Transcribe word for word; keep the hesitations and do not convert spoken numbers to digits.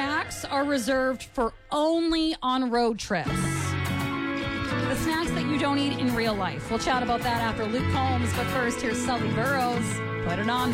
snacks are reserved for only on road trips. The snacks that you don't eat in real life. We'll chat about that after Luke Combs, but first, here's Sully Burrows. Put it on.